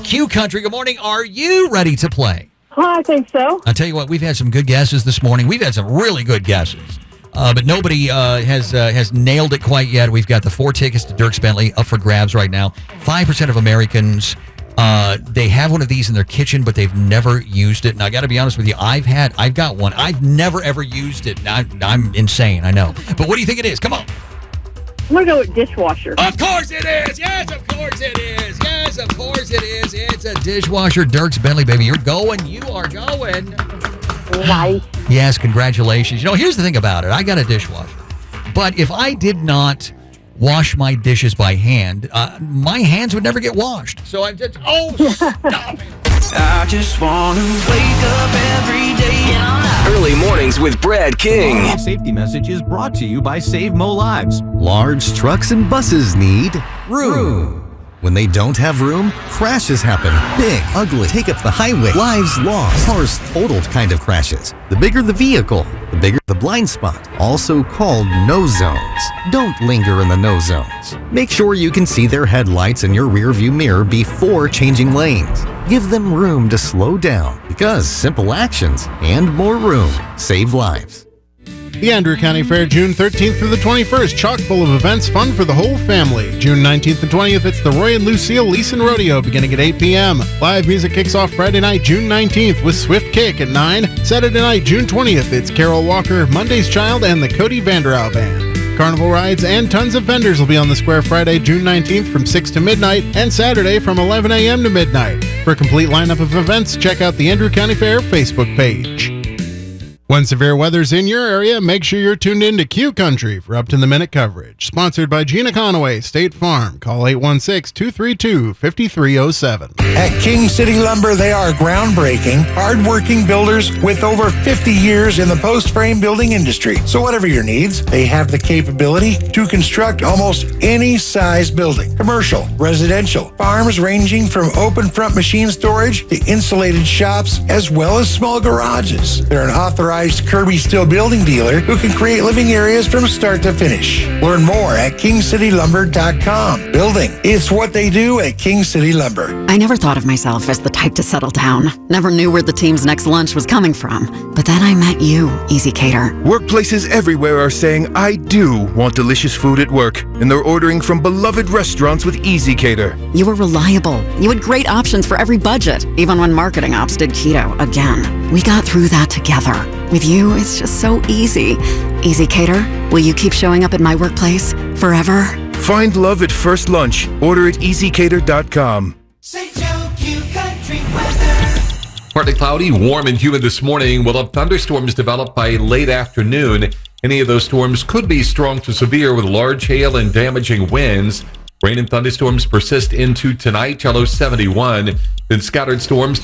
Q Country. Good morning. Are you ready to play? I think so. I'll tell you what, we've had some good guesses this morning. We've had some really good guesses. But nobody has nailed it quite yet. We've got the 4 tickets to Dierks Bentley up for grabs right now. 5% of Americans, they have one of these in their kitchen, but they've never used it. And I got to be honest with you, I've got one. I've never, ever used it. I'm insane, I know. But what do you think it is? Come on. I'm going to go with dishwasher. Of course it is. Yes, of course it is. Yes, of course it is. It's a dishwasher. Dierks Bentley, baby. You're going. You are going. Nice. Yes, congratulations. You know, here's the thing about it. I got a dishwasher. But if I did not wash my dishes by hand, my hands would never get washed. So I'm just, stop it. I just want to wake up every day. Early mornings with Brad King. Our safety message is brought to you by Save Mo Lives. Large trucks and buses need room. When they don't have room, crashes happen. Big, ugly, take up the highway, lives lost, cars totaled kind of crashes. The bigger the vehicle, the bigger the blind spot, also called no zones. Don't linger in the no zones. Make sure you can see their headlights in your rearview mirror before changing lanes. Give them room to slow down, because simple actions and more room save lives. The Andrew County Fair, June 13th through the 21st. Chock full of events, fun for the whole family. June 19th and 20th, it's the Roy and Lucille Leeson Rodeo beginning at 8 p.m. Live music kicks off Friday night, June 19th with Swift Kick at 9. Saturday night, June 20th, it's Carol Walker, Monday's Child, and the Cody Vanderau Band. Carnival rides and tons of vendors will be on the square Friday, June 19th from 6 to midnight, and Saturday from 11 a.m. to midnight. For a complete lineup of events, check out the Andrew County Fair Facebook page. When severe weather's in your area, make sure you're tuned in to Q Country for up-to-the-minute coverage. Sponsored by Gina Conaway, State Farm. Call 816-232-5307. At King City Lumber, they are groundbreaking, hard-working builders with over 50 years in the post-frame building industry. So whatever your needs, they have the capability to construct almost any size building. Commercial, residential, farms ranging from open front machine storage to insulated shops, as well as small garages. They're an authorized Kirby Steel building dealer who can create living areas from start to finish. Learn more at KingCityLumber.com. Building, it's what they do at King City Lumber. I never thought of myself as the type to settle down. Never knew where the team's next lunch was coming from. But then I met you, Easy Cater. Workplaces everywhere are saying, I do want delicious food at work. And they're ordering from beloved restaurants with Easy Cater. You were reliable. You had great options for every budget, even when marketing ops did keto again. We got through that together. With you, it's just so easy. Easy Cater, will you keep showing up at my workplace forever? Find love at first lunch. Order at easycater.com. St. Joe Q Country weather. Partly cloudy, warm and humid this morning. We'll have thunderstorms develop by late afternoon. Any of those storms could be strong to severe with large hail and damaging winds. Rain and thunderstorms persist into tonight, low 71. Then scattered storms